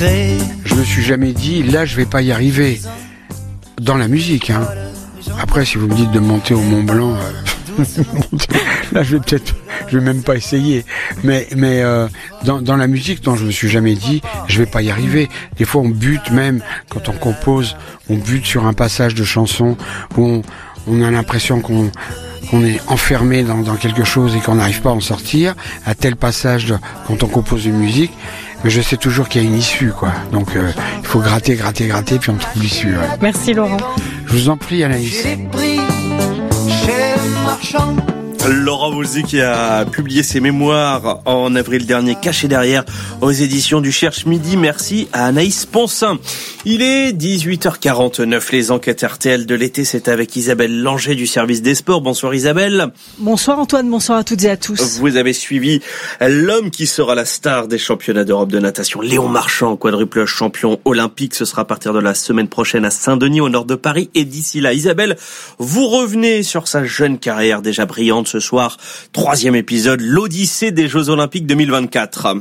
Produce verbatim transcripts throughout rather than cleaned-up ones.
Je me suis jamais dit, là, je vais pas y arriver. Dans la musique, hein. Après, si vous me dites de monter au Mont Blanc, euh, là, je vais peut-être, je vais même pas essayer. Mais, mais euh, dans, dans la musique, non, je me suis jamais dit, je vais pas y arriver. Des fois, on bute même quand on compose, on bute sur un passage de chanson où on, on a l'impression qu'on qu'on est enfermé dans, dans quelque chose et qu'on n'arrive pas à en sortir, à tel passage de, quand on compose une musique, mais je sais toujours qu'il y a une issue, quoi. Donc euh, il faut gratter, gratter, gratter, puis on trouve l'issue. Ouais. Merci Laurent. Je vous en prie, Anaïs. Laurent Voulzy qui a publié ses mémoires en avril dernier, cachés derrière, aux éditions du Cherche Midi. Merci à Anaïs Poncin. Il est dix-huit heures quarante-neuf. Les enquêtes R T L de l'été, c'est avec Isabelle Langer du service des sports. Bonsoir Isabelle. Bonsoir Antoine, bonsoir à toutes et à tous. Vous avez suivi l'homme qui sera la star des championnats d'Europe de natation, Léon Marchand, quadruple champion olympique. Ce sera à partir de la semaine prochaine à Saint-Denis, au nord de Paris. Et d'ici là, Isabelle, vous revenez sur sa jeune carrière déjà brillante ce soir. Troisième épisode, l'Odyssée des Jeux Olympiques deux mille vingt-quatre.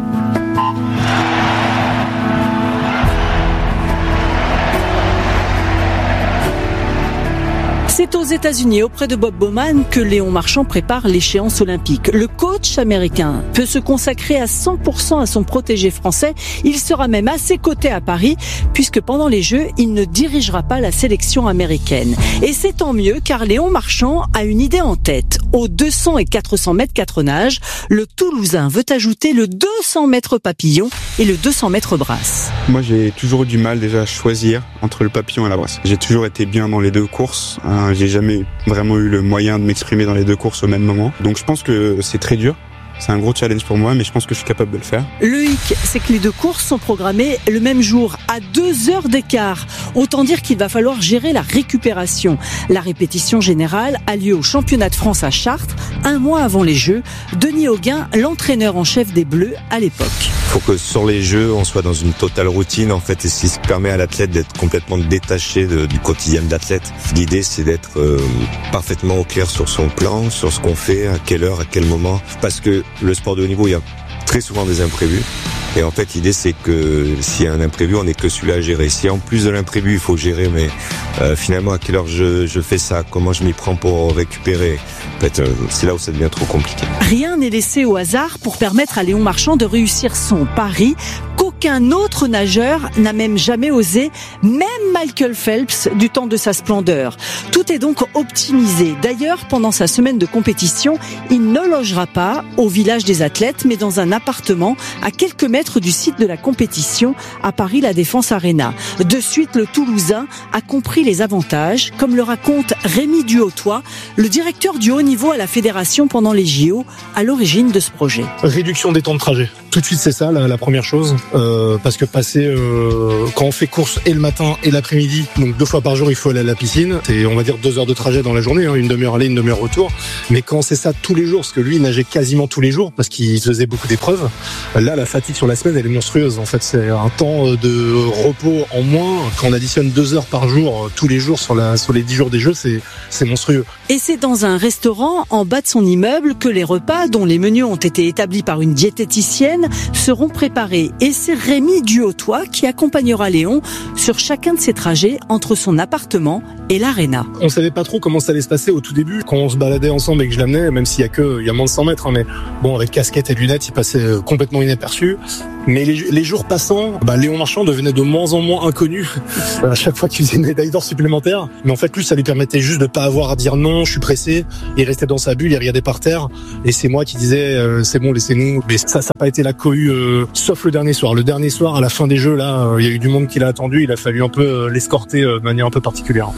C'est aux États-Unis, auprès de Bob Bowman, que Léon Marchand prépare l'échéance olympique. Le coach américain peut se consacrer à cent pour cent à son protégé français. Il sera même à ses côtés à Paris, puisque pendant les Jeux, il ne dirigera pas la sélection américaine. Et c'est tant mieux, car Léon Marchand a une idée en tête. Aux deux cents et quatre cents mètres quatre nages, le Toulousain veut ajouter le deux cents mètres papillon et le deux cents mètres brasse. Moi, j'ai toujours eu du mal déjà à choisir entre le papillon et la brasse. J'ai toujours été bien dans les deux courses. Hein, j'ai jamais vraiment eu le moyen de m'exprimer dans les deux courses au même moment. Donc je pense que c'est très dur. C'est un gros challenge pour moi, mais je pense que je suis capable de le faire. Le hic, c'est que les deux courses sont programmées le même jour, à deux heures d'écart. Autant dire qu'il va falloir gérer la récupération. La répétition générale a lieu au championnat de France à Chartres, un mois avant les Jeux. Denis Auguin, l'entraîneur en chef des Bleus à l'époque. Il faut que sur les Jeux, on soit dans une totale routine, en fait, et ce qui permet à l'athlète d'être complètement détaché de, du quotidien de l'athlète. L'idée, c'est d'être euh, parfaitement au clair sur son plan, sur ce qu'on fait, à quelle heure, à quel moment, parce que le sport de haut niveau, il y a très souvent des imprévus. Et en fait, l'idée, c'est que s'il y a un imprévu, on n'est que celui-là à gérer. Si en plus de l'imprévu, il faut gérer, mais euh, finalement, à quelle heure je, je fais ça, comment je m'y prends pour récupérer, en fait, euh, c'est là où ça devient trop compliqué. Rien n'est laissé au hasard pour permettre à Léon Marchand de réussir son pari qu'aucun autre nageur n'a même jamais osé, même Michael Phelps, du temps de sa splendeur. Tout est donc optimisé. D'ailleurs, pendant sa semaine de compétition, il ne logera pas au village des athlètes, mais dans un appartement à quelques mètres du site de la compétition, à Paris La Défense Arena. De suite, le Toulousain a compris les avantages, comme le raconte Rémi Duhautois, le directeur du haut niveau à la fédération pendant les J O, à l'origine de ce projet. Réduction des temps de trajet. Tout de suite, c'est ça la, la première chose, euh, parce que passer euh, quand on fait course et le matin et l'après-midi, donc deux fois par jour, il faut aller à la piscine. C'est, on va dire, deux heures de trajet dans la journée, hein, une demi-heure aller, une demi-heure retour. Mais quand c'est ça tous les jours, parce que lui, il nageait quasiment tous les jours, parce qu'il faisait beaucoup d'épreuves. Là, la fatigue sur la semaine, elle est monstrueuse. En fait, c'est un temps de repos en moins. Quand on additionne deux heures par jour tous les jours sur la sur les dix jours des Jeux, c'est c'est monstrueux. Et c'est dans un restaurant en bas de son immeuble que les repas, dont les menus ont été établis par une diététicienne, seront préparés. Et c'est Rémi Duhautois qui accompagnera Léon sur chacun de ses trajets entre son appartement et l'aréna. On savait pas trop comment ça allait se passer au tout début. Quand on se baladait ensemble et que je l'amenais, même s'il y a que, il y a moins de cent mètres, hein, mais bon, avec casquette et lunettes, il passait complètement inaperçu. Mais les, les jours passant, bah, Léon Marchand devenait de moins en moins inconnu à chaque fois qu'il faisait une médaille d'or supplémentaire. Mais en fait, lui, ça lui permettait juste de pas avoir à dire non, je suis pressé. Il restait dans sa bulle, il regardait par terre. Et c'est moi qui disais, euh, c'est bon, laissez-nous. Mais ça, ça n'a pas été la cohue, euh, sauf le dernier soir. Le dernier soir, à la fin des Jeux, là, euh, il y a eu du monde qui l'a attendu. Il a fallu un peu euh, l'escorter euh, de manière un peu particulière.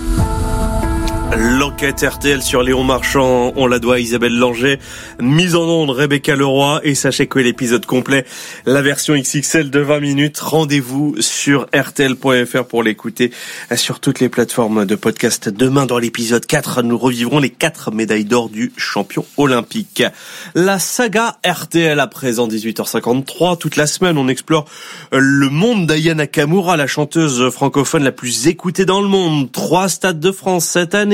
L'enquête R T L sur Léon Marchand, on la doit à Isabelle Langer, mise en onde Rebecca Leroy, et sachez que l'épisode complet, la version X X L de vingt minutes, rendez-vous sur R T L point F R pour l'écouter sur toutes les plateformes de podcast. Demain dans l'épisode quatre, nous revivrons les quatre médailles d'or du champion olympique. La saga R T L à présent, dix-huit heures cinquante-trois, toute la semaine on explore le monde d'Aya Nakamura, la chanteuse francophone la plus écoutée dans le monde. Trois stades de France cette année,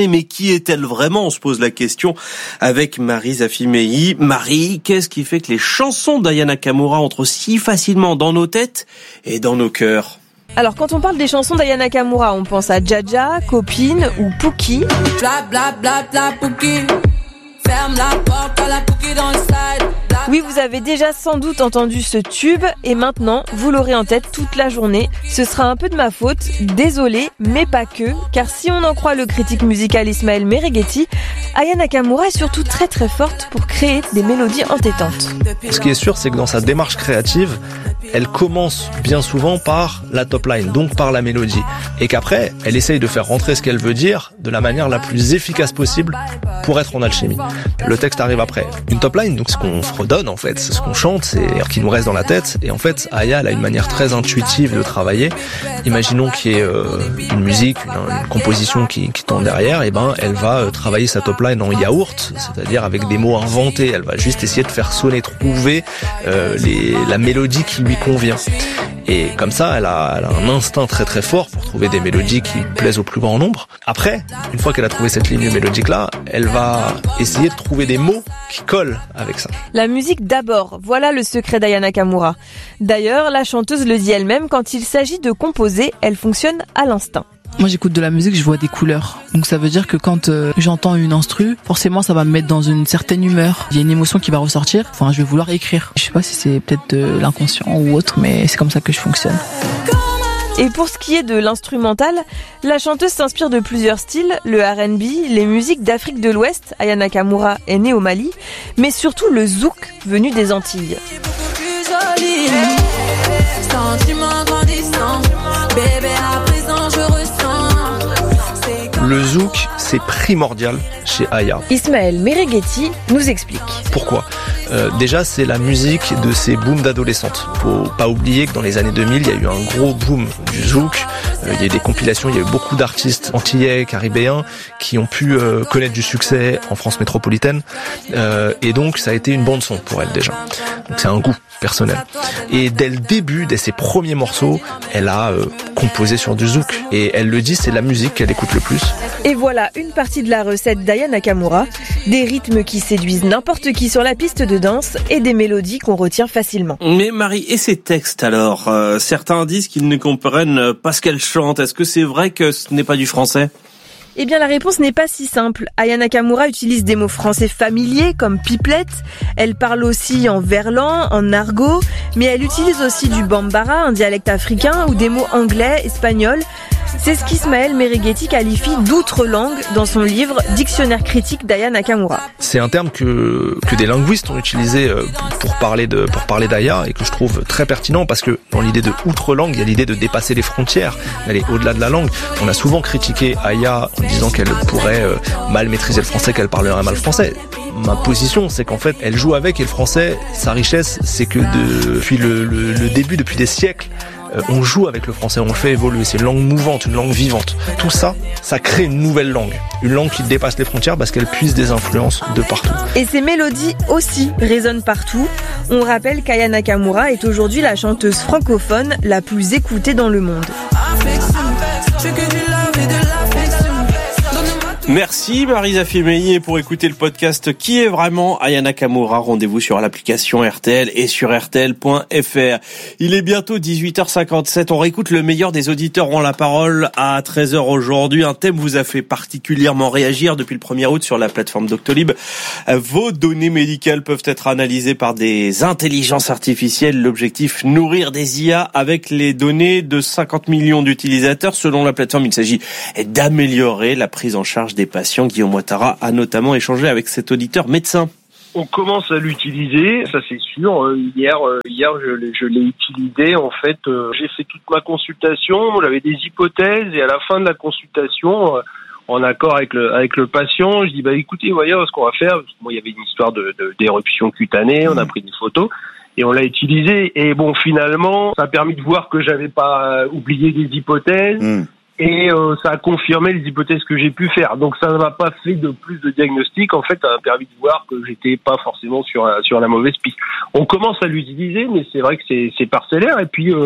chanter, mais qui est-elle vraiment? On se pose la question avec Marie Zafimei. Marie, qu'est-ce qui fait que les chansons d'Aya Nakamura entrent si facilement dans nos têtes et dans nos cœurs? Alors quand on parle des chansons d'Aya Nakamura, on pense à Jaja, Copine ou Pookie. Bla bla bla bla Pookie. Ferme la porte à la Pookie dans le side. Oui, vous avez déjà sans doute entendu ce tube et maintenant, vous l'aurez en tête toute la journée. Ce sera un peu de ma faute, désolé, mais pas que, car si on en croit le critique musical Ismaël Merighetti, Aya Nakamura est surtout très très forte pour créer des mélodies entêtantes. Ce qui est sûr, c'est que dans sa démarche créative, elle commence bien souvent par la top line, donc par la mélodie, et qu'après, elle essaye de faire rentrer ce qu'elle veut dire de la manière la plus efficace possible pour être en alchimie. Le texte arrive après. Une top line, donc ce qu'on fredonne en fait, ce qu'on chante, c'est qui nous reste dans la tête, et en fait, Aya elle a une manière très intuitive de travailler. Imaginons qu'il y ait euh, une musique, une, une composition qui, qui tombe derrière, et ben elle va euh, travailler sa top line en yaourt, c'est-à-dire avec des mots inventés. Elle va juste essayer de faire sonner, trouver euh, les, la mélodie qui lui convient. Et comme ça, elle a, elle a un instinct très très fort pour trouver des mélodies qui plaisent au plus grand nombre. Après, une fois qu'elle a trouvé cette ligne mélodique-là, elle va essayer de trouver des mots qui collent avec ça. La musique d'abord, voilà le secret d'Aya Nakamura. D'ailleurs, la chanteuse le dit elle-même, quand il s'agit de composer, elle fonctionne à l'instinct. Moi j'écoute de la musique, je vois des couleurs. Donc ça veut dire que quand euh, j'entends une instru, forcément ça va me mettre dans une certaine humeur. Il y a une émotion qui va ressortir, enfin je vais vouloir écrire. Je sais pas si c'est peut-être de l'inconscient ou autre, mais c'est comme ça que je fonctionne. Et pour ce qui est de l'instrumental, la chanteuse s'inspire de plusieurs styles, le R and B, les musiques d'Afrique de l'Ouest, Aya Nakamura est née au Mali, mais surtout le zouk venu des Antilles. Le zouk, c'est primordial chez Aya. Ismaël Merighetti nous explique. Pourquoi ? euh, Déjà, c'est la musique de ces booms d'adolescentes. Faut pas oublier que dans les années deux mille, il y a eu un gros boom du zouk. Euh, il y a eu des compilations, il y a eu beaucoup d'artistes antillais, caribéens, qui ont pu euh, connaître du succès en France métropolitaine. Euh, et donc, ça a été une bande son pour elle déjà. Donc, c'est un goût personnel. Et dès le début, dès ses premiers morceaux, elle a euh, composé sur du zouk. Et elle le dit, c'est la musique qu'elle écoute le plus. Et voilà une partie de la recette d'Aya Nakamura, des rythmes qui séduisent n'importe qui sur la piste de danse et des mélodies qu'on retient facilement. Mais Marie, et ces textes alors euh, certains disent qu'ils ne comprennent pas ce qu'elle chante. Est-ce que c'est vrai que ce n'est pas du français ? Eh bien, la réponse n'est pas si simple. Aya Nakamura utilise des mots français familiers comme pipelette. Elle parle aussi en verlan, en argot, mais elle utilise aussi du bambara, un dialecte africain, ou des mots anglais, espagnols. C'est ce qu'Ismaël Merighetti qualifie d'outre-langue dans son livre Dictionnaire critique d'Aya Nakamura. C'est un terme que que des linguistes ont utilisé pour parler de pour parler d'Aya et que je trouve très pertinent parce que dans l'idée de outre-langue, il y a l'idée de dépasser les frontières, d'aller au-delà de la langue. On a souvent critiqué Aya en disant qu'elle pourrait mal maîtriser le français, qu'elle parlerait mal français. Ma position, c'est qu'en fait, elle joue avec et le français, sa richesse, c'est que depuis le, le, le début, depuis des siècles, euh, on joue avec le français, on le fait évoluer. C'est une langue mouvante, une langue vivante. Tout ça, ça crée une nouvelle langue. Une langue qui dépasse les frontières parce qu'elle puise des influences de partout. Et ces mélodies aussi résonnent partout. On rappelle qu'Aya Nakamura est aujourd'hui la chanteuse francophone la plus écoutée dans le monde. Merci Marie Zafimei, et pour écouter le podcast Qui est vraiment Aya Nakamura, rendez-vous sur l'application R T L et sur R T L point F R. Il est bientôt dix-huit heures cinquante-sept, on réécoute le meilleur des auditeurs ont la parole à treize heures aujourd'hui. Un thème vous a fait particulièrement réagir depuis le premier août sur la plateforme Doctolib. Vos données médicales peuvent être analysées par des intelligences artificielles. L'objectif, nourrir des I A avec les données de cinquante millions d'utilisateurs. Selon la plateforme, il s'agit d'améliorer la prise en charge des patients. Guillaume Ouattara a notamment échangé avec cet auditeur médecin. On commence à l'utiliser, ça c'est sûr. Hier, hier je, je l'ai utilisé. En fait, j'ai fait toute ma consultation. J'avais des hypothèses et à la fin de la consultation, en accord avec le avec le patient, je dis bah écoutez, voyez ce qu'on va faire. Parce que, bon, il y avait une histoire de, de d'éruption cutanée. On a pris des photos et on l'a utilisé. Et bon, finalement, ça a permis de voir que j'avais pas oublié des hypothèses. Mmh. Et euh, ça a confirmé les hypothèses que j'ai pu faire. Donc ça ne m'a pas fait de plus de diagnostic. En fait, ça m'a permis de voir que j'étais pas forcément sur sur la mauvaise piste. On commence à l'utiliser, mais c'est vrai que c'est, c'est parcellaire. Et puis euh,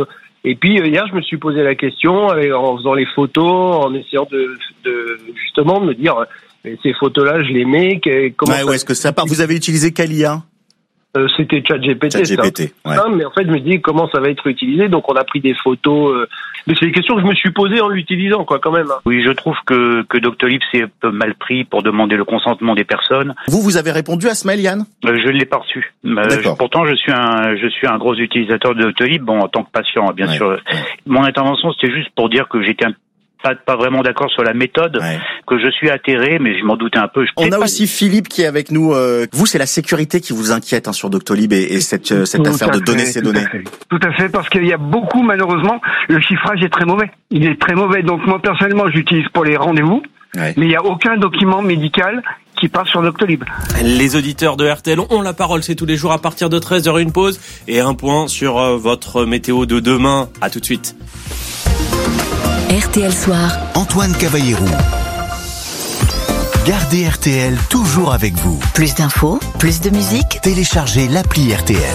Et puis hier, je me suis posé la question en faisant les photos, en essayant de, de justement de me dire, mais ces photos-là, je les mets. Comment ouais, ça... où est-ce que ça part? Vous avez utilisé quelle I A? Euh, c'était ChatGPT, ChatGPT, ouais. Non, mais en fait, je me dis comment ça va être utilisé. Donc, on a pris des photos. Euh... Mais c'est des questions que je me suis posées en l'utilisant, quoi, quand même. Hein. Oui, je trouve que que Doctolib s'est un peu mal pris pour demander le consentement des personnes. Vous, vous avez répondu à ce mail, Yann? euh, Je ne l'ai pas reçu. Euh, je, pourtant, je suis un je suis un gros utilisateur de Doctolib, bon, en tant que patient, bien ouais. sûr. Mon intervention, c'était juste pour dire que j'étais un Pas, pas vraiment d'accord sur la méthode, ouais. que je suis atterré, mais je m'en doutais un peu. Je On a pas... aussi Philippe qui est avec nous. Euh, vous, c'est la sécurité qui vous inquiète hein, sur Doctolib et, et cette, euh, cette affaire de fait, donner ces tout données. À fait. Tout à fait, parce qu'il y a beaucoup, malheureusement, le chiffrage est très mauvais. Il est très mauvais. Donc moi, personnellement, j'utilise pour les rendez-vous, ouais. mais il n'y a aucun document médical qui part sur Doctolib. Les auditeurs de R T L ont la parole, c'est tous les jours à partir de treize heures, une pause et un point sur euh, votre météo de demain. À tout de suite. R T L Soir. Antoine Cavallero. Gardez R T L toujours avec vous. Plus d'infos, plus de musique. Téléchargez l'appli R T L.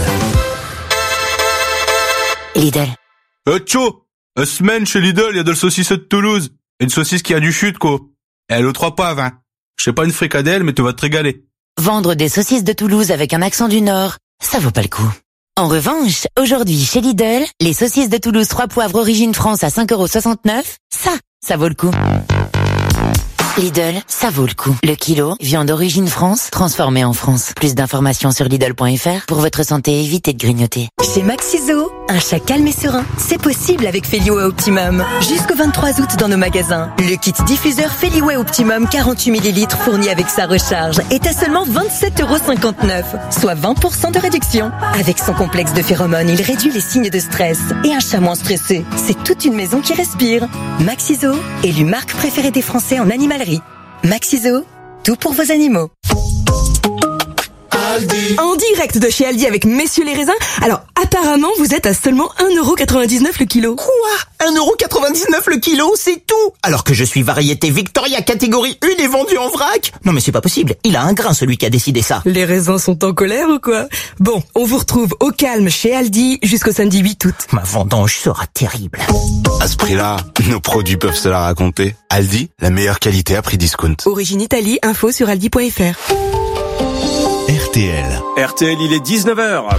Lidl. Euh, tcho, une semaine chez Lidl, il y a de la saucisse de Toulouse. Une saucisse qui a du chute, quoi. Et elle est aux trois poivres, hein. Je sais pas une fricadelle, mais tu vas te régaler. Vendre des saucisses de Toulouse avec un accent du Nord, ça vaut pas le coup. En revanche, aujourd'hui, chez Lidl, les saucisses de Toulouse trois poivres origine France à cinq euros soixante-neuf, ça, ça vaut le coup. Lidl, ça vaut le coup. Le kilo, viande d'origine France, transformée en France. Plus d'informations sur Lidl point F R. Pour votre santé, évitez de grignoter. Chez Maxiso, un chat calme et serein, c'est possible avec Feliway Optimum. Jusqu'au vingt-trois août dans nos magasins. Le kit diffuseur Feliway Optimum quarante-huit millilitres fourni avec sa recharge est à seulement vingt-sept euros cinquante-neuf, soit vingt pour cent de réduction. Avec son complexe de phéromones, il réduit les signes de stress. Et un chat moins stressé, c'est toute une maison qui respire. Maxiso, élu marque préférée des Français en animalerie. Maxiso, tout pour vos animaux. Aldi. En direct de chez Aldi avec messieurs les raisins. Alors, apparemment, vous êtes à seulement un euro quatre-vingt-dix-neuf le kilo. Quoi? un euro quatre-vingt-dix-neuf le kilo, c'est tout? Alors que je suis variété Victoria catégorie un et vendu en vrac? Non mais c'est pas possible, il a un grain celui qui a décidé ça. Les raisins sont en colère ou quoi? Bon, on vous retrouve au calme chez Aldi jusqu'au samedi huit août. Ma vendange sera terrible. À ce prix-là, nos produits peuvent se la raconter. Aldi, la meilleure qualité à prix discount. Origine Italie, info sur aldi point F R. R T L. R T L, il est dix-neuf heures.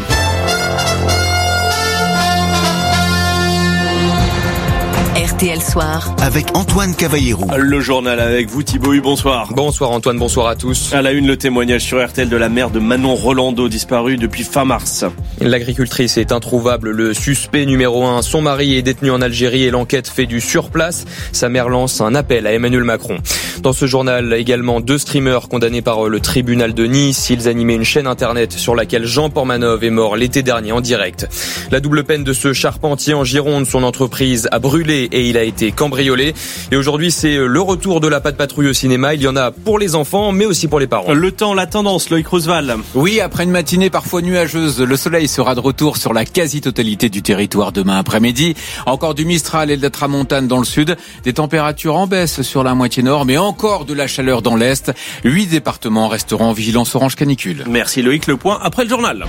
R T L Soir. Avec Antoine Cavallero. Le journal avec vous, Thibaut Hu, bonsoir. Bonsoir Antoine, bonsoir à tous. À la une, le témoignage sur R T L de la mère de Manon Rolando, disparue depuis fin mars. L'agricultrice est introuvable. Le suspect numéro un, son mari, est détenu en Algérie et l'enquête fait du surplace. Sa mère lance un appel à Emmanuel Macron. Dans ce journal, également deux streamers condamnés par le tribunal de Nice. Ils animaient une chaîne internet sur laquelle Jean Pormanov est mort l'été dernier en direct. La double peine de ce charpentier en Gironde, son entreprise a brûlé et il a été cambriolé. Et aujourd'hui, c'est le retour de la Patte Patrouille au cinéma. Il y en a pour les enfants, mais aussi pour les parents. Le temps, la tendance, Loïc Roosevelt. Oui, après une matinée parfois nuageuse, le soleil sera de retour sur la quasi-totalité du territoire demain après-midi. Encore du Mistral et de la Tramontane dans le sud. Des températures en baisse sur la moitié nord, mais encore de la chaleur dans l'est. Huit départements resteront en vigilance orange canicule. Merci Loïc, le point après le journal.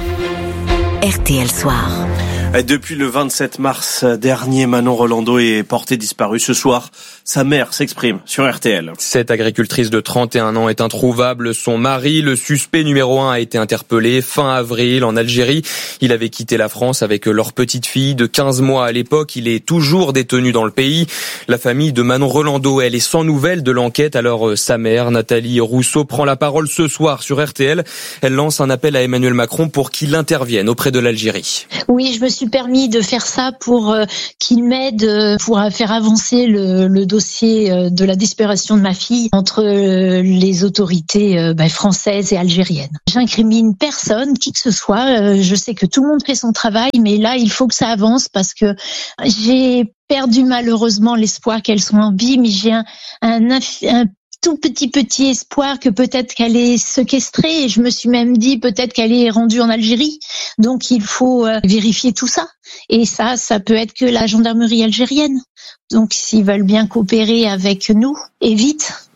R T L Soir. Depuis le vingt-sept mars dernier, Manon Rolando est portée disparue. Ce soir, sa mère s'exprime sur R T L. Cette agricultrice de trente et un ans est introuvable. Son mari, le suspect numéro un, a été interpellé fin avril en Algérie. Il avait quitté la France avec leur petite fille de quinze mois à l'époque. Il est toujours détenu dans le pays. La famille de Manon Rolando, elle est sans nouvelles de l'enquête. Alors sa mère, Nathalie Rousseau, prend la parole ce soir sur R T L. Elle lance un appel à Emmanuel Macron pour qu'il intervienne auprès de l'Algérie. Oui, je me suis permis de faire ça pour euh, qu'il m'aide euh, pour faire avancer le, le dossier euh, de la disparition de ma fille entre euh, les autorités euh, bah, françaises et algériennes. J'incrimine personne, qui que ce soit. Euh, je sais que tout le monde fait son travail, mais là, il faut que ça avance parce que j'ai perdu malheureusement l'espoir qu'elle soit en vie, mais j'ai un, un, un tout petit petit espoir que peut-être qu'elle est séquestrée, et je me suis même dit peut-être qu'elle est rendue en Algérie. Donc il faut euh, vérifier tout ça. Et ça, ça peut être que la gendarmerie algérienne. Donc s'ils veulent bien coopérer avec nous, et vite,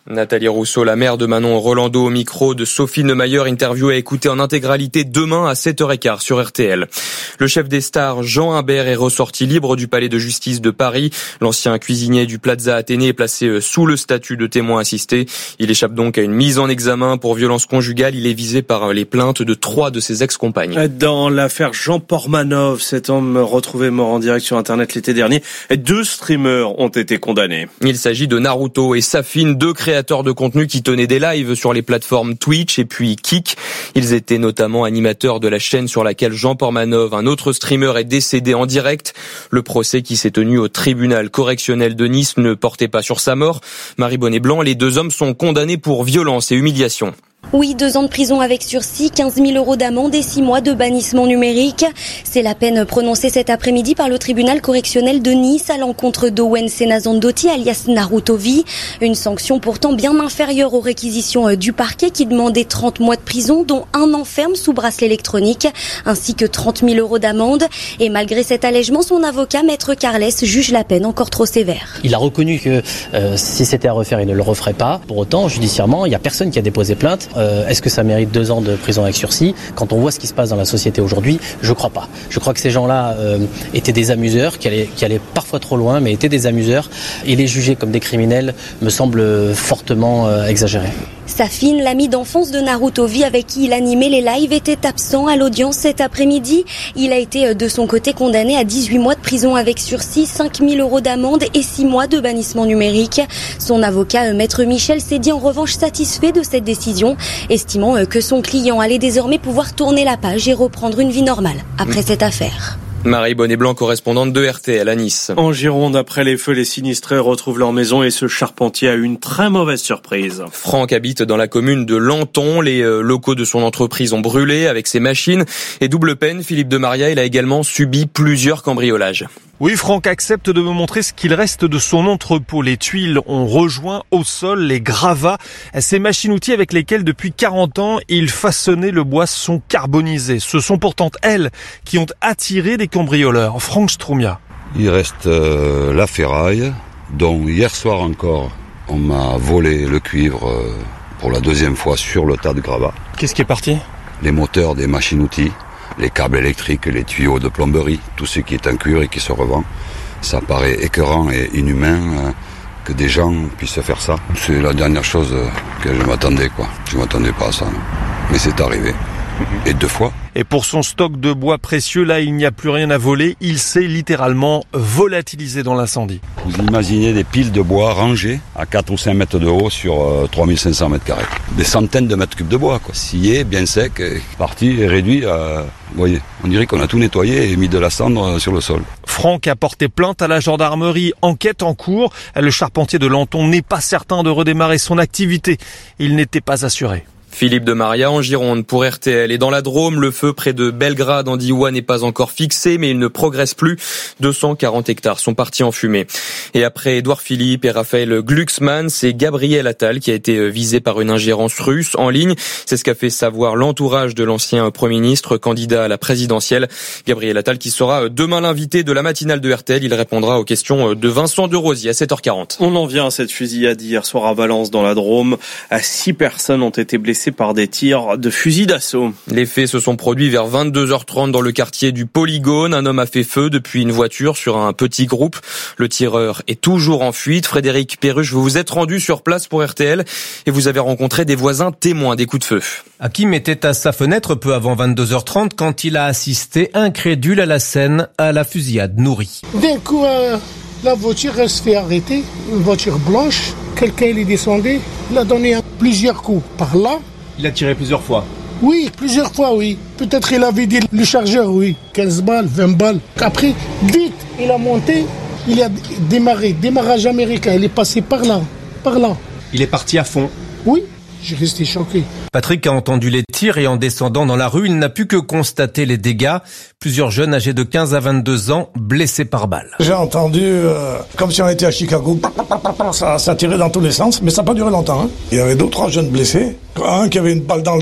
Nathalie Rousseau, la mère de Manon Rolando, au micro de Sophie Neumayer, interview à écouter en intégralité demain à sept heures quinze sur R T L. Le chef des stars, Jean Imbert, est ressorti libre du palais de justice de Paris. L'ancien cuisinier du Plaza Athénée est placé sous le statut de témoin assisté. Il échappe donc à une mise en examen pour violence conjugale. Il est visé par les plaintes de trois de ses ex-compagnes. Dans l'affaire Jean Pormanov, cet homme retrouvé mort en direct sur Internet l'été dernier, deux streamers ont été condamnés. Il s'agit de Naruto et Safin, deux créateurs de contenu qui tenaient des lives sur les plateformes Twitch et puis Kik. Ils étaient notamment animateurs de la chaîne sur laquelle Jean Pormanov, un autre streamer, est décédé en direct. Le procès qui s'est tenu au tribunal correctionnel de Nice ne portait pas sur sa mort. Marie Bonnet-Blanc, les deux hommes sont condamnés pour violence et humiliation. Oui, deux ans de prison avec sursis, quinze mille euros d'amende et six mois de bannissement numérique. C'est la peine prononcée cet après-midi par le tribunal correctionnel de Nice à l'encontre d'Owen Senazandotti, alias Narutovi. Une sanction pourtant bien inférieure aux réquisitions du parquet qui demandait trente mois de prison, dont un an ferme sous bracelet électronique, ainsi que trente mille euros d'amende. Et malgré cet allègement, son avocat, Maître Carles, juge la peine encore trop sévère. Il a reconnu que euh, si c'était à refaire, il ne le referait pas. Pour autant, judiciairement, il n'y a personne qui a déposé plainte. Euh, est-ce que ça mérite deux ans de prison avec sursis? Quand on voit ce qui se passe dans la société aujourd'hui, je crois pas. Je crois que ces gens-là euh, étaient des amuseurs, qui allaient, qui allaient parfois trop loin, mais étaient des amuseurs. Et les juger comme des criminels me semble fortement euh, exagéré. Safin, l'ami d'enfance de Narutovi avec qui il animait les lives, était absent à l'audience cet après-midi. Il a été de son côté condamné à dix-huit mois de prison avec sursis, cinq mille euros d'amende et six mois de bannissement numérique. Son avocat, Maître Michel, s'est dit en revanche satisfait de cette décision, estimant que son client allait désormais pouvoir tourner la page et reprendre une vie normale après cette affaire. Marie Bonnet-Blanc, correspondante de R T L à Nice. En Gironde, après les feux, les sinistrés retrouvent leur maison et ce charpentier a eu une très mauvaise surprise. Franck habite dans la commune de Lanton. Les locaux de son entreprise ont brûlé avec ses machines. Et double peine, Philippe de Maria, il a également subi plusieurs cambriolages. Oui, Franck accepte de me montrer ce qu'il reste de son entrepôt. Les tuiles ont rejoint au sol les gravats. Ces machines-outils avec lesquelles depuis quarante ans, il façonnait le bois sont carbonisées. Ce sont pourtant elles qui ont attiré des cambrioleurs. Franck Stroumia. Il reste euh, la ferraille, dont hier soir encore, on m'a volé le cuivre euh, pour la deuxième fois sur le tas de gravats. Qu'est-ce qui est parti ? Les moteurs des machines-outils. Les câbles électriques, les tuyaux de plomberie, tout ce qui est en cuir et qui se revend. Ça paraît écœurant et inhumain euh, que des gens puissent faire ça. C'est la dernière chose que je m'attendais, quoi. Je m'attendais pas à ça, non. Mais c'est arrivé. Et deux fois. Et pour son stock de bois précieux, là, il n'y a plus rien à voler. Il s'est littéralement volatilisé dans l'incendie. Vous imaginez des piles de bois rangées à quatre ou cinq mètres de haut sur euh, trois mille cinq cents mètres carrés. Des centaines de mètres cubes de bois, quoi. Scié, bien sec, et parti et réduit à... Vous voyez, on dirait qu'on a tout nettoyé et mis de la cendre sur le sol. Franck a porté plainte à la gendarmerie. Enquête en cours. Le charpentier de Lanton n'est pas certain de redémarrer son activité. Il n'était pas assuré. Philippe de Maria en Gironde pour R T L. Et dans la Drôme, le feu près de Belgrade en Diois n'est pas encore fixé, mais il ne progresse plus. deux cent quarante hectares sont partis en fumée. Et après Édouard Philippe et Raphaël Glucksmann, c'est Gabriel Attal qui a été visé par une ingérence russe en ligne. C'est ce qu'a fait savoir l'entourage de l'ancien Premier ministre, candidat à la présidentielle. Gabriel Attal qui sera demain l'invité de la matinale de R T L. Il répondra aux questions de Vincent de Rosier à sept heures quarante. On en vient à cette fusillade hier soir à Valence dans la Drôme. Six personnes ont été blessées par des tirs de fusil d'assaut. Les faits se sont produits vers vingt-deux heures trente dans le quartier du Polygone. Un homme a fait feu depuis une voiture sur un petit groupe. Le tireur est toujours en fuite. Frédéric Perruche, vous vous êtes rendu sur place pour R T L et vous avez rencontré des voisins témoins des coups de feu. Hakim était à sa fenêtre peu avant vingt-deux heures trente quand il a assisté incrédule à la scène à la fusillade nourrie. D'un coup, euh, la voiture elle se fait arrêter, une voiture blanche. Quelqu'un il est descendu, il a donné plusieurs coups par là. Il a tiré plusieurs fois? Oui, plusieurs fois, oui. Peut-être il avait dit le chargeur, oui. quinze balles, vingt balles. Après, vite, il a monté, il a démarré. Démarrage américain, il est passé par là, par là. Il est parti à fond? Oui, j'ai resté choqué. Patrick a entendu les tirs et en descendant dans la rue, il n'a pu que constater les dégâts. Plusieurs jeunes âgés de quinze à vingt-deux ans blessés par balle. J'ai entendu euh, comme si on était à Chicago. Ça, ça tirait dans tous les sens, mais ça n'a pas duré longtemps. Hein. Il y avait deux ou trois jeunes blessés. Un qui avait une balle dans le dos,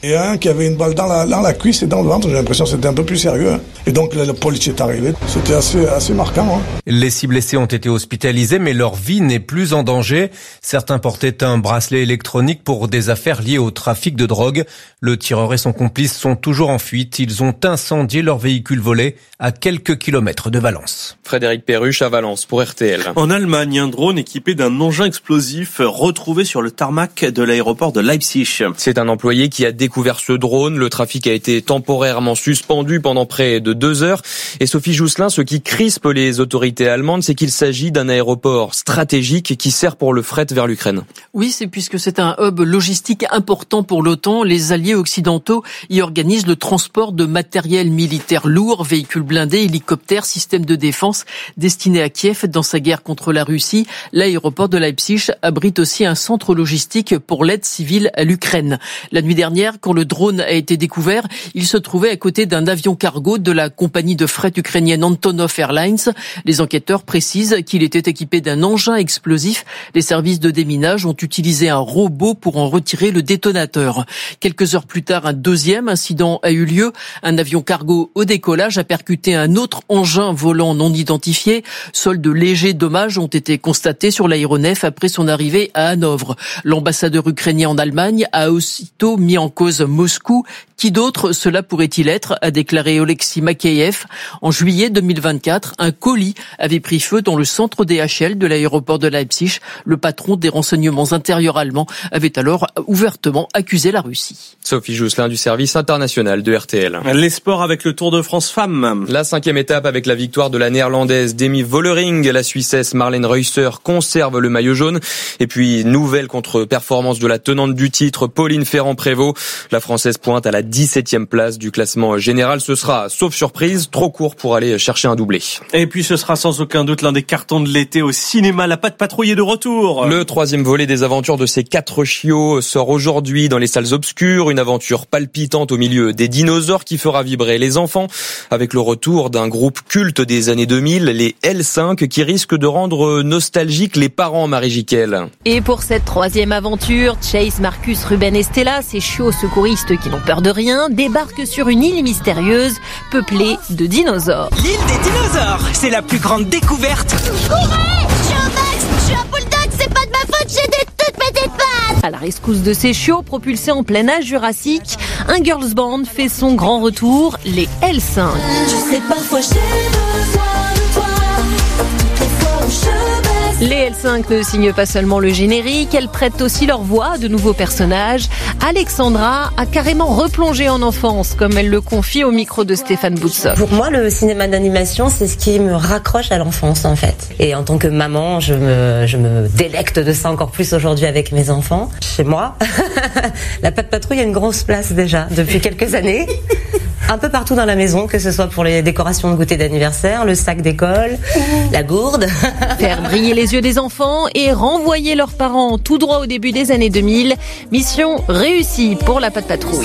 Et un qui avait une balle dans la, dans la cuisse et dans le ventre. J'ai l'impression que c'était un peu plus sérieux. Hein. Et donc là, le police est arrivé. C'était assez, assez marquant. Hein. Les six blessés ont été hospitalisés, mais leur vie n'est plus en danger. Certains portaient un bracelet électronique pour des affaires liées au trafic de drogue. Le tireur et son complice sont toujours en fuite. Ils ont incendié leur véhicule volé à quelques kilomètres de Valence. Frédéric Perruche à Valence pour R T L. En Allemagne, un drone équipé d'un engin explosif retrouvé sur le tarmac de l'aéroport de Leipzig. C'est un employé qui a découvert ce drone. Le trafic a été temporairement suspendu pendant près de deux heures. Et Sophie Jousselin, ce qui crispe les autorités allemandes, c'est qu'il s'agit d'un aéroport stratégique qui sert pour le fret vers l'Ukraine. Oui, c'est puisque c'est un hub logistique important pour l'OTAN. Les alliés occidentaux y organisent le transport de matériel militaire lourd, véhicules blindés, hélicoptères, systèmes de défense destinés à Kiev dans sa guerre contre la Russie. L'aéroport de Leipzig abrite aussi un centre logistique pour l'aide civile à l'Ukraine. La nuit dernière, quand le drone a été découvert, il se trouvait à côté d'un avion cargo de la compagnie de fret ukrainienne Antonov Airlines. Les enquêteurs précisent qu'il était équipé d'un engin explosif. Les services de déminage ont utilisé un robot pour en retirer le détonateur. Quelques heures plus tard, un deuxième incident a eu lieu. Un avion cargo au décollage a percuté un autre engin volant non identifié. Seuls de légers dommages ont été constatés sur l'aéronef après son arrivée à Hanovre. L'ambassadeur ukrainien en Allemagne a aussitôt mis en cause Moscou. Qui d'autre cela pourrait-il être, a déclaré Oleksiy Makeyev. En juillet deux mille vingt-quatre, un colis avait pris feu dans le centre D H L de l'aéroport de Leipzig. Le patron des renseignements intérieurs allemands avait alors ouvertement accusé la Russie. Sophie Jousselin du service international de R T L. Les sports avec le Tour de France femmes. La cinquième étape avec la victoire de la néerlandaise Demi Vollering. La Suissesse Marlène Reusser conserve le maillot jaune. Et puis, nouvelle contre-performance de la tenante du titre, Pauline Ferrand-Prévot. La Française pointe à la dix-septième place du classement général. Ce sera, sauf surprise, trop court pour aller chercher un doublé. Et puis ce sera sans aucun doute l'un des cartons de l'été au cinéma. La Patte Patrouille est de retour. Le troisième volet des aventures de ces quatre chiots sort aujourd'hui dans les salles obscures. Une aventure palpitante au milieu des dinosaures qui fera vibrer les enfants avec le retour d'un groupe culte des années deux mille, les L cinq, qui risque de rendre nostalgiques les parents, Marie Jiquel. Et pour cette troisième aventure, Chase, Marcus, Ruben et Stella, ces chiots secouristes qui n'ont peur de rien, débarquent sur une île mystérieuse peuplée de dinosaures. L'île des dinosaures, c'est la plus grande découverte. Courez, je suis un Max, je suis un bulldog, c'est pas de ma faute, j'ai des toutes petites pattes. À la rescousse de ces chiots propulsés en plein âge jurassique, un girls band fait son grand retour, les L cinq. Je sais parfois j'ai besoin de toi, toutes les fois où je baisse. Les L cinq ne signent pas seulement le générique, elles prêtent aussi leur voix à de nouveaux personnages. Alexandra a carrément replongé en enfance, comme elle le confie au micro de Stéphane Boutsov. Pour moi, le cinéma d'animation, c'est ce qui me raccroche à l'enfance, en fait. Et en tant que maman, je me, je me délecte de ça encore plus aujourd'hui avec mes enfants. Chez moi, la Patte Patrouille a une grosse place déjà, depuis quelques années. Un peu partout dans la maison, que ce soit pour les décorations de goûter d'anniversaire, le sac d'école, la gourde. Faire briller les yeux des enfants et renvoyer leurs parents tout droit au début des années deux mille. Mission réussie pour la Patte Patrouille.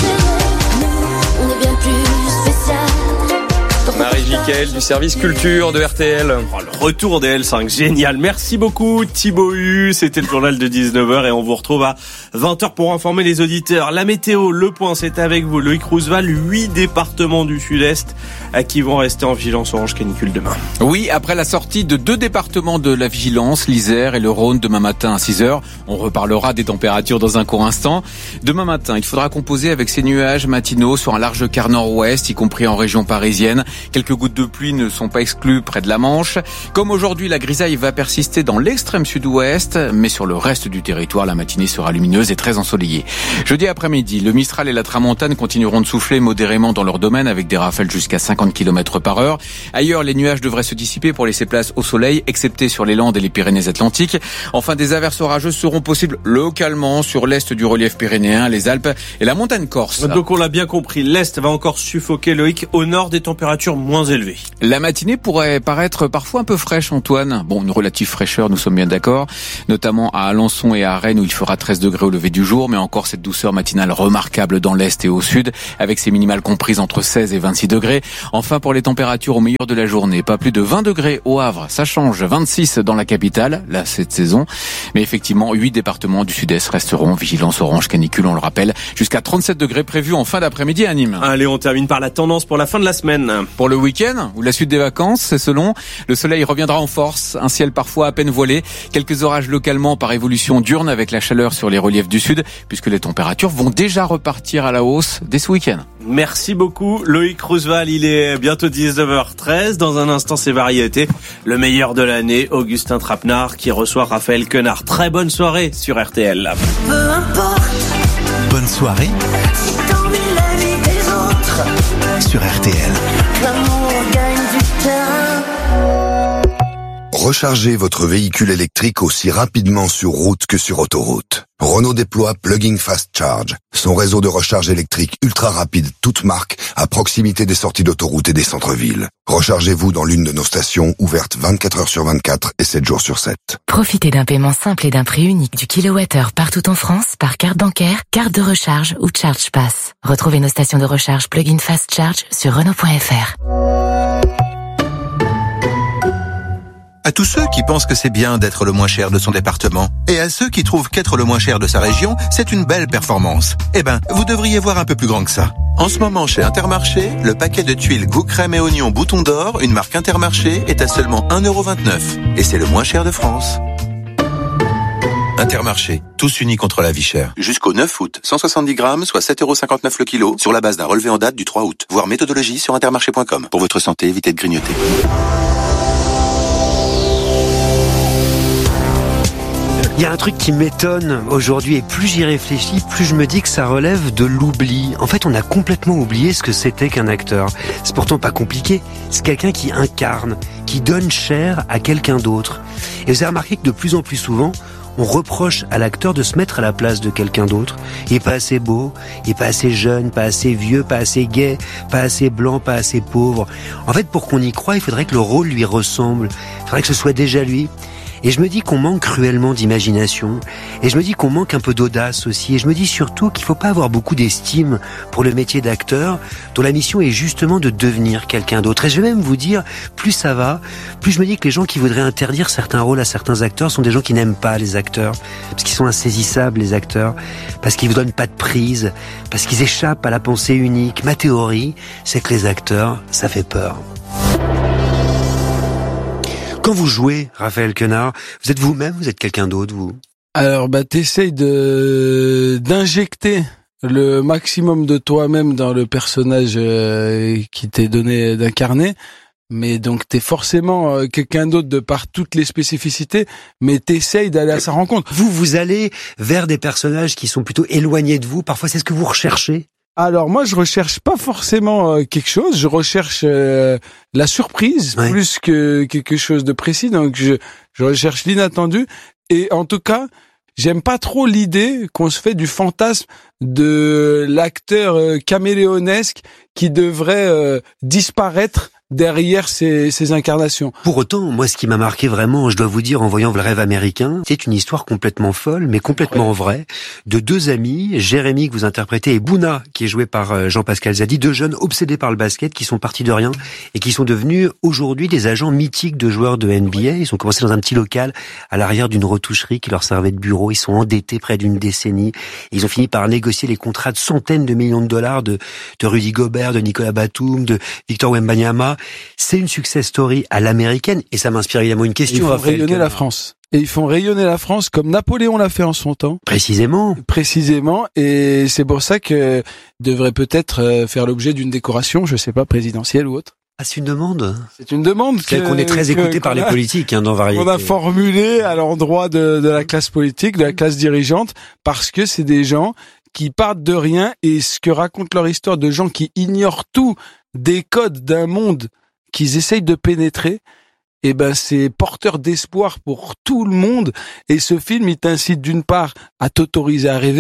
On est bien plus spécial. Marie Jiquel du service culture de R T L. Oh, le retour des L cinq, génial. Merci beaucoup Thibaut Hu. C'était le journal de dix-neuf heures et on vous retrouve à vingt heures pour informer les auditeurs. La météo, le point, c'est avec vous. Loïc Roosevelt, huit départements du Sud-Est qui vont rester en vigilance orange canicule demain. Oui, après la sortie de deux départements de la vigilance, l'Isère et le Rhône, demain matin à six heures. On reparlera des températures dans un court instant. Demain matin, il faudra composer avec ces nuages matinaux sur un large quart nord-ouest, y compris en région parisienne. Quelques gouttes de pluie ne sont pas exclues près de la Manche. Comme aujourd'hui, la grisaille va persister dans l'extrême sud-ouest, mais sur le reste du territoire, la matinée sera lumineuse et très ensoleillée. Jeudi après-midi, le Mistral et la Tramontane continueront de souffler modérément dans leur domaine avec des rafales jusqu'à cinquante kilomètres par heure. Ailleurs, les nuages devraient se dissiper pour laisser place au soleil, excepté sur les Landes et les Pyrénées-Atlantiques. Enfin, des averses orageuses seront possibles localement sur l'est du relief pyrénéen, les Alpes et la montagne corse. Donc on l'a bien compris, l'est va encore suffoquer, Loïc. Au nord, des températures moins élevés. La matinée pourrait paraître parfois un peu fraîche, Antoine. Bon, une relative fraîcheur, nous sommes bien d'accord. Notamment à Alençon et à Rennes où il fera treize degrés au lever du jour, mais encore cette douceur matinale remarquable dans l'est et au sud, avec ces minimales comprises entre seize et vingt-six degrés. Enfin, pour les températures au meilleur de la journée, pas plus de vingt degrés au Havre, ça change, vingt-six dans la capitale, là, cette saison. Mais effectivement, huit départements du sud-est resteront vigilance orange canicule, on le rappelle, jusqu'à trente-sept degrés prévus en fin d'après-midi à Nîmes. Allez, on termine par la tendance pour la fin de la semaine. Pour le week-end ou la suite des vacances, c'est selon. Le soleil reviendra en force, un ciel parfois à peine voilé, quelques orages localement par évolution diurne avec la chaleur sur les reliefs du sud, puisque les températures vont déjà repartir à la hausse dès ce week-end. Merci beaucoup Loïc Roosevelt, il est bientôt dix-neuf heures treize. Dans un instant, c'est variété. Le meilleur de l'année, Augustin Trapenard qui reçoit Raphaël Quenard. Très bonne soirée sur R T L. Peu importe. Bonne soirée Si t'envies la vie des autres. sur R T L. L'amour gagne du terrain. Rechargez votre véhicule électrique aussi rapidement sur route que sur autoroute. Renault déploie Plug-in Fast Charge, son réseau de recharge électrique ultra rapide, toute marque, à proximité des sorties d'autoroute et des centres-villes. Rechargez-vous dans l'une de nos stations, ouvertes vingt-quatre heures sur vingt-quatre et sept jours sur sept. Profitez d'un paiement simple et d'un prix unique du kilowattheure partout en France par carte bancaire, carte de recharge ou Charge Pass. Retrouvez nos stations de recharge Plug-in Fast Charge sur Renault point F R. À tous ceux qui pensent que c'est bien d'être le moins cher de son département, et à ceux qui trouvent qu'être le moins cher de sa région, c'est une belle performance. Eh ben, vous devriez voir un peu plus grand que ça. En ce moment, chez Intermarché, le paquet de tuiles goût crème et oignon bouton d'or, une marque Intermarché, est à seulement un euro vingt-neuf. Et c'est le moins cher de France. Intermarché, tous unis contre la vie chère. Jusqu'au neuf août, cent soixante-dix grammes, soit sept euros cinquante-neuf le kilo, sur la base d'un relevé en date du trois août. Voir méthodologie sur intermarché point com. Pour votre santé, évitez de grignoter. Il y a un truc qui m'étonne aujourd'hui et plus j'y réfléchis, plus je me dis que ça relève de l'oubli. En fait, on a complètement oublié ce que c'était qu'un acteur. C'est pourtant pas compliqué. C'est quelqu'un qui incarne, qui donne chair à quelqu'un d'autre. Et vous avez remarqué que de plus en plus souvent, on reproche à l'acteur de se mettre à la place de quelqu'un d'autre. Il est pas assez beau, il est pas assez jeune, pas assez vieux, pas assez gai, pas assez blanc, pas assez pauvre. En fait, pour qu'on y croie, il faudrait que le rôle lui ressemble. Il faudrait que ce soit déjà lui. Et je me dis qu'on manque cruellement d'imagination. Et je me dis qu'on manque un peu d'audace aussi. Et je me dis surtout qu'il faut pas avoir beaucoup d'estime pour le métier d'acteur, dont la mission est justement de devenir quelqu'un d'autre. Et je vais même vous dire, plus ça va, plus je me dis que les gens qui voudraient interdire certains rôles à certains acteurs sont des gens qui n'aiment pas les acteurs. Parce qu'ils sont insaisissables, les acteurs. Parce qu'ils vous donnent pas de prise. Parce qu'ils échappent à la pensée unique. Ma théorie, c'est que les acteurs, ça fait peur. Quand vous jouez, Raphaël Quenard, vous êtes vous-même, vous êtes quelqu'un d'autre, vous? Alors, bah, t'essayes de, d'injecter le maximum de toi-même dans le personnage euh, qui t'est donné d'incarner. Mais donc, t'es forcément euh, quelqu'un d'autre de par toutes les spécificités, mais t'essayes d'aller à sa rencontre. Vous, vous allez vers des personnages qui sont plutôt éloignés de vous. Parfois, c'est ce que vous recherchez. Alors moi je recherche pas forcément euh, quelque chose, je recherche euh, la surprise ouais. plus que quelque chose de précis, donc je, je recherche l'inattendu et en tout cas j'aime pas trop l'idée qu'on se fait du fantasme de l'acteur euh, caméléonesque qui devrait euh, disparaître derrière ces, ces incarnations. Pour autant, moi, ce qui m'a marqué vraiment, je dois vous dire, en voyant Le Rêve américain, c'est une histoire complètement folle, mais complètement ouais. vraie, de deux amis, Jérémy que vous interprétez et Bouna, qui est joué par Jean-Pascal Zadi, deux jeunes obsédés par le basket, qui sont partis de rien et qui sont devenus aujourd'hui des agents mythiques de joueurs de N B A. Ils ont commencé dans un petit local à l'arrière d'une retoucherie qui leur servait de bureau. Ils sont endettés près d'une décennie. Et ils ont fini par négocier les contrats de centaines de millions de dollars de, de Rudy Gobert, de Nicolas Batum, de Victor Wembanyama. C'est une success story à l'américaine et ça m'inspire évidemment une question. Ils font Raphaël, rayonner que... la France. Et ils font rayonner la France comme Napoléon l'a fait en son temps. Précisément. Précisément. Et c'est pour ça que devrait peut-être faire l'objet d'une décoration, je sais pas, présidentielle ou autre. Ah, c'est une demande. C'est une demande. C'est qu'on est très écouté par les politiques, hein, dans Variété. On a formulé à l'endroit de, de la classe politique, de la classe dirigeante, parce que c'est des gens qui partent de rien et ce que raconte leur histoire de gens qui ignorent tout des codes d'un monde qu'ils essayent de pénétrer, eh ben c'est porteur d'espoir pour tout le monde. Et ce film, il t'incite d'une part à t'autoriser à rêver,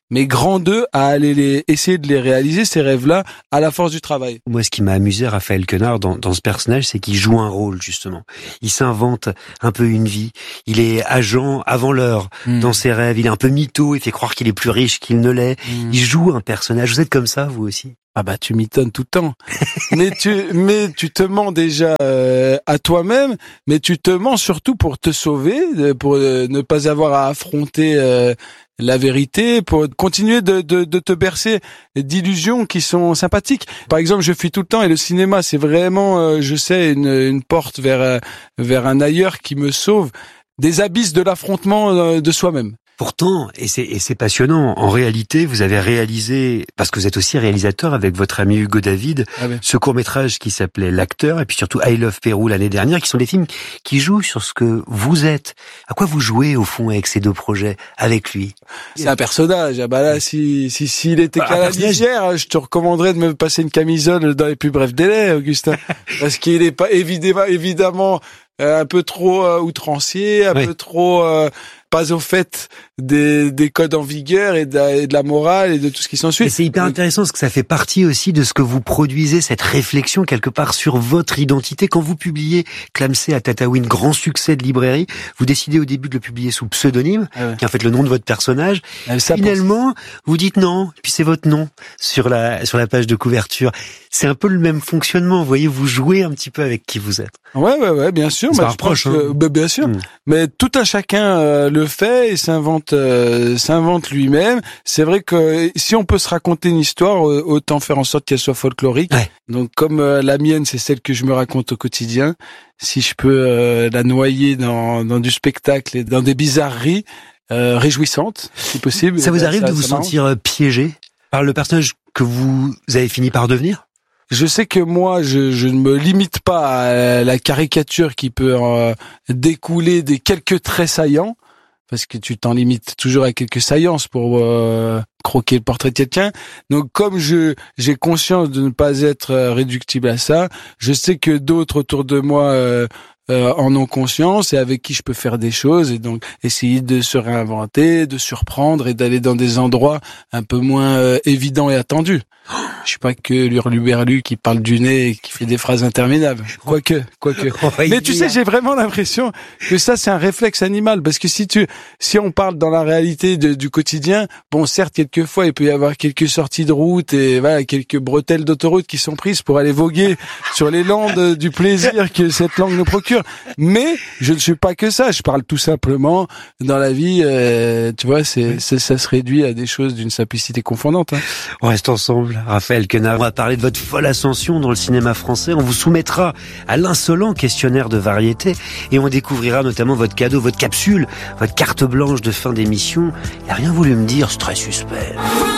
mais grand deux à aller les, essayer de les réaliser, ces rêves-là, à la force du travail. Moi, ce qui m'a amusé, Raphaël Quenard, dans, dans ce personnage, c'est qu'il joue un rôle, justement. Il s'invente un peu une vie. Il est agent avant l'heure mmh. dans ses rêves. Il est un peu mytho. Il fait croire qu'il est plus riche qu'il ne l'est. Mmh. Il joue un personnage. Vous êtes comme ça, vous aussi? Ah bah tu m'étonnes tout le temps. mais tu mais tu te mens déjà euh, à toi-même, mais tu te mens surtout pour te sauver, pour euh, ne pas avoir à affronter euh, la vérité, pour continuer de, de, de te bercer d'illusions qui sont sympathiques. Par exemple, je fuis tout le temps et le cinéma, c'est vraiment, euh, je sais, une, une porte vers euh, vers un ailleurs qui me sauve des abysses de l'affrontement euh, de soi-même. Pourtant, et c'est, et c'est passionnant, en réalité, vous avez réalisé, parce que vous êtes aussi réalisateur avec votre ami Hugo David, ah ben. ce court-métrage qui s'appelait L'acteur, et puis surtout I Love Pérou l'année dernière, qui sont des films qui jouent sur ce que vous êtes. À quoi vous jouez, au fond, avec ces deux projets, avec lui? C'est un personnage. Ah bah là, si, si, s'il était bah, qu'à la légère, je te recommanderais de me passer une camisole dans les plus brefs délais, Augustin. Parce qu'il est pas, évidemment, évidemment, un peu trop euh, outrancier, un oui. peu trop euh, pas au fait des, des codes en vigueur et de, la, et de la morale et de tout ce qui s'ensuit. Et c'est hyper intéressant parce que ça fait partie aussi de ce que vous produisez, cette réflexion quelque part sur votre identité. Quand vous publiez Clamsey à Tataouine, grand succès de librairie, vous décidez au début de le publier sous pseudonyme, ah ouais. qui est en fait le nom de votre personnage. Ah, Finalement, pense... vous dites non, et puis c'est votre nom sur la sur la page de couverture. C'est un peu le même fonctionnement, vous voyez, vous jouez un petit peu avec qui vous êtes. Ouais, ouais, ouais, bien sûr. Ça rapproche, hein. que, bah, bien sûr. Mmh. Mais tout un chacun euh, le fait et s'invente, euh, s'invente lui-même. C'est vrai que si on peut se raconter une histoire, autant faire en sorte qu'elle soit folklorique. Ouais. Donc, comme euh, la mienne, c'est celle que je me raconte au quotidien. Si je peux euh, la noyer dans, dans du spectacle et dans des bizarreries euh, réjouissantes, si possible. Ça vous arrive ça, de vous sentir marche. piégé par le personnage que vous avez fini par devenir? Je sais que moi, je, je ne me limite pas à la caricature qui peut euh, découler des quelques traits saillants, parce que tu t'en limites toujours à quelques saillances pour euh, croquer le portrait de quelqu'un. Donc, comme je j'ai conscience de ne pas être euh, réductible à ça, je sais que d'autres autour de moi euh, euh, en ont conscience et avec qui je peux faire des choses et donc essayer de se réinventer, de surprendre et d'aller dans des endroits un peu moins euh, évidents et attendus. Je suis pas que l'hurluberlu qui parle du nez et qui fait des phrases interminables. Quoique, quoique. Mais tu sais, j'ai vraiment l'impression que ça, c'est un réflexe animal. Parce que si tu, si on parle dans la réalité de, du quotidien, bon, certes, quelquefois, il peut y avoir quelques sorties de route et voilà, quelques bretelles d'autoroute qui sont prises pour aller voguer sur les landes du plaisir que cette langue nous procure. Mais je ne suis pas que ça. Je parle tout simplement dans la vie, euh, tu vois, c'est, c'est, ça se réduit à des choses d'une simplicité confondante. Hein. On reste ensemble, Raphaël Quenard. On va parler de votre folle ascension dans le cinéma français. On vous soumettra à l'insolent questionnaire de variété et on découvrira notamment votre cadeau, votre capsule, votre carte blanche de fin d'émission. Il n'a rien voulu me dire, c'est très suspect.